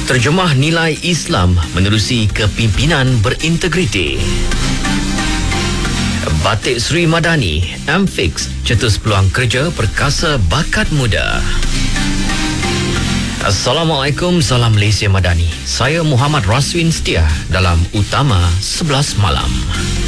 Terjemah nilai Islam menerusi kepimpinan berintegriti. Batik Sri Madani, M-Fix, cetus peluang kerja perkasa bakat muda. Assalamualaikum, salam Malaysia Madani. Saya Muhammad Raswin Setia dalam Utama 11 Malam.